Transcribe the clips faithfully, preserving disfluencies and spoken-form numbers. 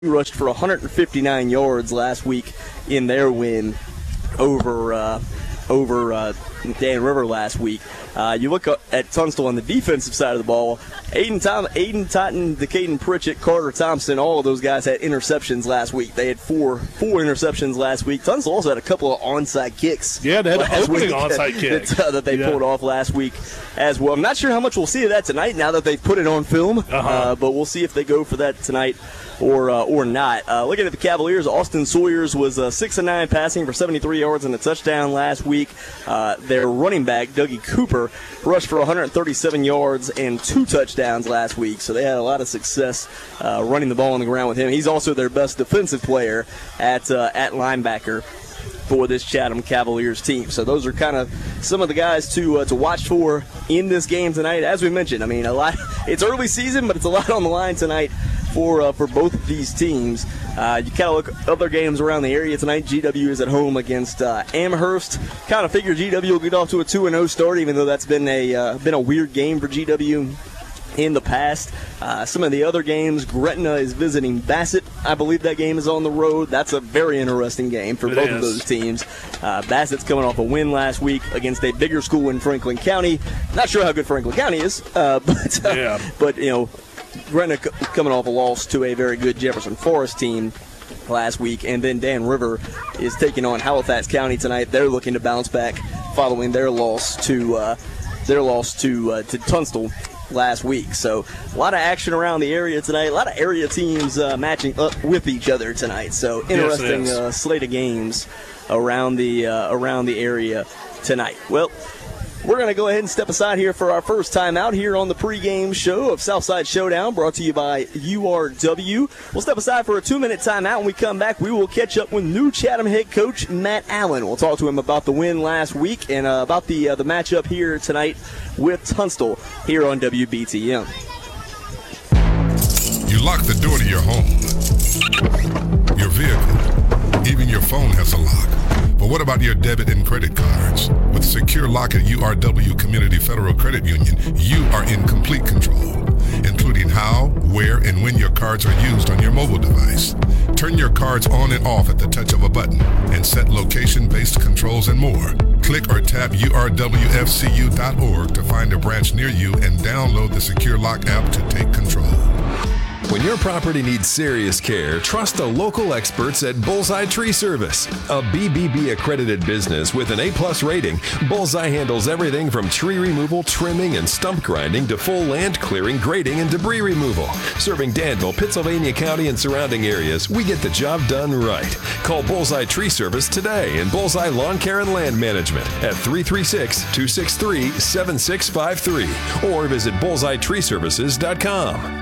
rushed for one hundred fifty-nine yards last week in their win over uh, over uh, Dan River last week. Uh, you look at Tunstall on the defensive side of the ball. Aiden, Tom, Aiden Totten, Decaden Pritchett, Carter Thompson, all of those guys had interceptions last week. They had four four interceptions last week. Tunstall also had a couple of onside kicks. Yeah, they had an opening onside kick that, uh, that they yeah. pulled off last week as well. I'm not sure how much we'll see of that tonight now that they've put it on film, uh-huh. uh, but we'll see if they go for that tonight or uh, or not. Uh, looking at the Cavaliers, Austin Sawyers was uh, six and nine passing for seventy-three yards and a touchdown last week. Uh, their running back, Dougie Cooper, rushed for one hundred thirty-seven yards and two touchdowns last week. So they had a lot of success uh, running the ball on the ground with him. He's also their best defensive player at uh, at linebacker for this Chatham Cavaliers team. So those are kind of some of the guys to uh, to watch for in this game tonight. As we mentioned, I mean, a lot. It's early season, but it's a lot on the line tonight for uh, for both of these teams. Uh, you kind of look at other games around the area tonight. G W is at home against uh, Amherst. Kind of figure G W will get off to a two and oh start, even though that's been a uh, been a weird game for G W in the past. Uh, some of the other games, Gretna is visiting Bassett. I believe that game is on the road. That's a very interesting game for it both is. of those teams. Uh, Bassett's coming off a win last week against a bigger school in Franklin County. Not sure how good Franklin County is, uh, but uh, yeah. but you know, Gretna c- coming off a loss to a very good Jefferson Forest team last week, and then Dan River is taking on Halifax County tonight. They're looking to bounce back following their loss to uh, their loss to uh, to Tunstall last week. So a lot of action around the area tonight. A lot of area teams uh, matching up with each other tonight. So interesting yes, uh, slate of games around the uh, around the area tonight. Well, we're going to go ahead and step aside here for our first time out here on the pregame show of Southside Showdown, brought to you by U R W. We'll step aside for a two-minute timeout. When we come back, we will catch up with new Chatham head coach Matt Allen. We'll talk to him about the win last week and uh, about the uh, the matchup here tonight with Tunstall here on W B T M. You lock the door to your home, your vehicle, even your phone has a lock. But what about your debit and credit cards? With Secure Lock at U R W Community Federal Credit Union, you are in complete control, including how, where, and when your cards are used on your mobile device. Turn your cards on and off at the touch of a button and set location-based controls and more. Click or tap U R W F C U dot org to find a branch near you and download the Secure Lock app to take control. When your property needs serious care, trust the local experts at Bullseye Tree Service. A B B B accredited business with an A plus rating, Bullseye handles everything from tree removal, trimming, and stump grinding to full land clearing, grading, and debris removal. Serving Danville, Pittsylvania County, and surrounding areas, we get the job done right. Call Bullseye Tree Service today and Bullseye Lawn Care and Land Management at three three six, two six three, seven six five three or visit bullseye tree services dot com.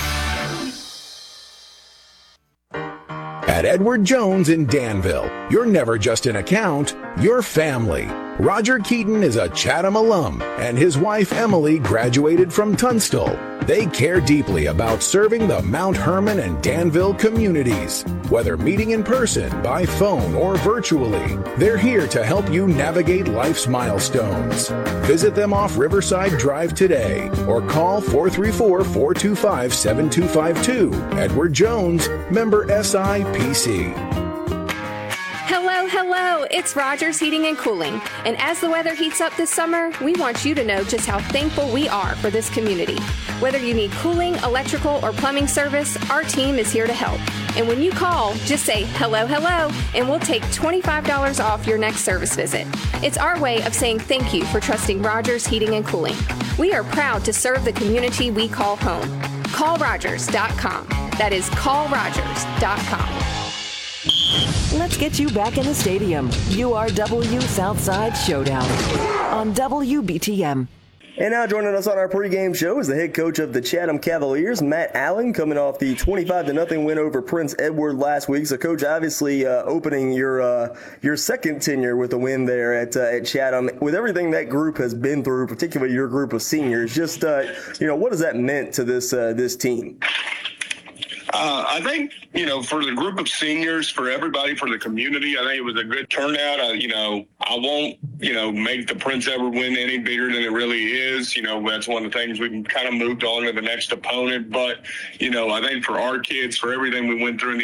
At Edward Jones in Danville, you're never just an account, you're family. Roger Keaton is a Chatham alum, and his wife Emily graduated from Tunstall. They care deeply about serving the Mount Herman and Danville communities. Whether meeting in person, by phone, or virtually, they're here to help you navigate life's milestones. Visit them off Riverside Drive today, or call four three four, four two five, seven two five two. Edward Jones, member S I P C. Hello, hello, it's Rogers Heating and Cooling. And as the weather heats up this summer, we want you to know just how thankful we are for this community. Whether you need cooling, electrical, or plumbing service, our team is here to help. And when you call, just say hello, hello, and we'll take twenty-five dollars off your next service visit. It's our way of saying thank you for trusting Rogers Heating and Cooling. We are proud to serve the community we call home. call rogers dot com. That is call rogers dot com. Let's get you back in the stadium. U R W Southside Showdown on W B T M. And now joining us on our pregame show is the head coach of the Chatham Cavaliers, Matt Allen, coming off the twenty-five to nothing win over Prince Edward last week. So, Coach, obviously uh, opening your uh, your second tenure with a win there at uh, at Chatham. With everything that group has been through, particularly your group of seniors, just uh, you know, what has that meant to this uh, this team? Uh, I think, you know, for the group of seniors, for everybody, for the community, I think it was a good turnout. I, you know, I won't, you know, make the Prince Edward win any bigger than it really is. You know, that's one of the things we've kind of moved on to the next opponent. But, you know, I think for our kids, for everything we went through in the